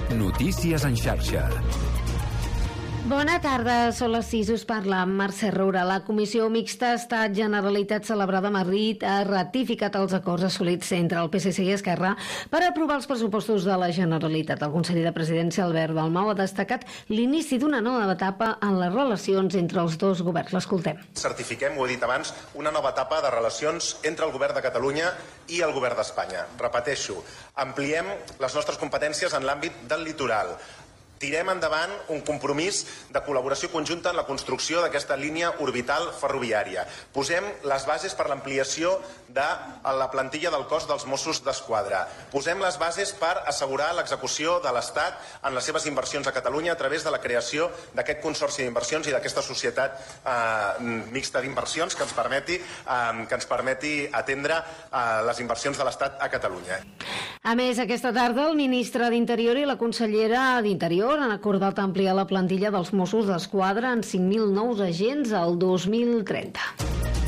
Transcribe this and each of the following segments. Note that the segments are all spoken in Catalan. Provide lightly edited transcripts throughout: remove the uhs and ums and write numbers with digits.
Notícies en xarxa. Bona tarda, són les 6, us parla Mercè Roura. La Comissió Mixta Estat-Generalitat celebrada a Madrid ha ratificat els acords assolits entre el PSC i Esquerra per aprovar els pressupostos de la Generalitat. El conseller de Presidència, Albert Dalmau, ha destacat l'inici d'una nova etapa en les relacions entre els dos governs. L'escoltem. Certifiquem, ho he dit abans, una nova etapa de relacions entre el govern de Catalunya i el govern d'Espanya. Repeteixo, ampliem les nostres competències en l'àmbit del litoral. Tirem endavant un compromís de col·laboració conjunta en la construcció d'aquesta línia orbital ferroviària. Posem les bases per l'ampliació de la plantilla del cos dels Mossos d'Esquadra. Posem les bases per assegurar l'execució de l'Estat en les seves inversions a Catalunya a través de la creació d'aquest consorci d'inversions i d'aquesta societat mixta d'inversions que ens permeti atendre les inversions de l'Estat a Catalunya. A més, aquesta tarda el ministre d'Interior i la consellera d'Interior han acordat ampliar la plantilla dels Mossos d'Esquadra en 5.000 nous agents al 2030.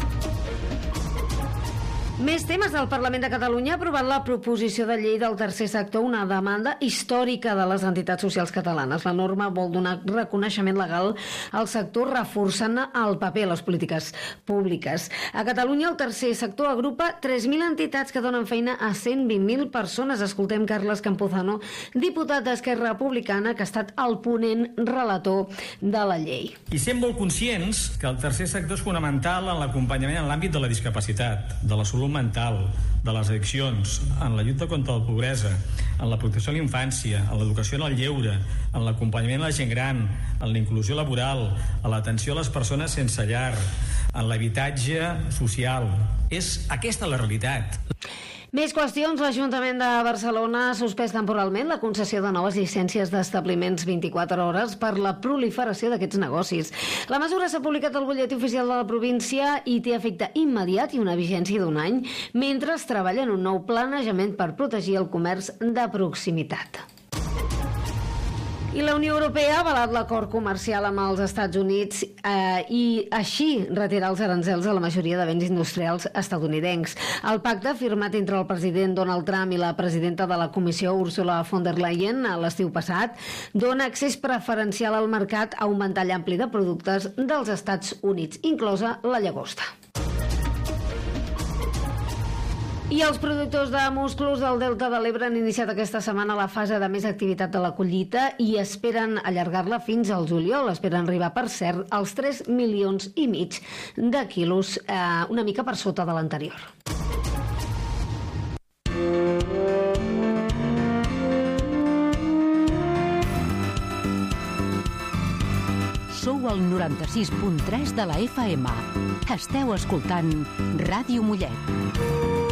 Més temes. Del Parlament de Catalunya ha aprovat la proposició de llei del tercer sector, una demanda històrica de les entitats socials catalanes. La norma vol donar reconeixement legal al sector reforçant el paper a les polítiques públiques. A Catalunya el tercer sector agrupa 3.000 entitats que donen feina a 120.000 persones. Escoltem Carles Campuzano, diputat d'Esquerra Republicana, que ha estat el ponent relator de la llei. I sent molt conscients que el tercer sector és fonamental en l'acompanyament en l'àmbit de la discapacitat, de la salut mental, de les addiccions, en la lluita contra la pobresa, en la protecció a la infància, en l'educació en el lleure, en l'acompanyament a la gent gran, en la inclusió laboral, en l'atenció a les persones sense llar, en l'habitatge social. Aquesta és la realitat. Més qüestions. L'Ajuntament de Barcelona ha suspès temporalment la concessió de noves llicències d'establiments 24 hores per la proliferació d'aquests negocis. La mesura s'ha publicat al butlletí oficial de la província i té efecte immediat i una vigència d'un any, mentre es treballa en un nou planejament per protegir el comerç de proximitat. I la Unió Europea ha avalat l'acord comercial amb els Estats Units i així retirar els aranzels a la majoria de béns industrials estatunidencs. El pacte, firmat entre el president Donald Trump i la presidenta de la Comissió Ursula von der Leyen a l'estiu passat, dona accés preferencial al mercat a un ventall ampli de productes dels Estats Units, inclosa la llagosta. I els productors de musclos del Delta de l'Ebre han iniciat aquesta setmana la fase de més activitat de la collita i esperen allargar-la fins al juliol. Esperen arribar, per cert, als 3,5 milions de quilos, una mica per sota de l'anterior. Sou al 96.3 de la FM. Esteu escoltant Ràdio Mollet.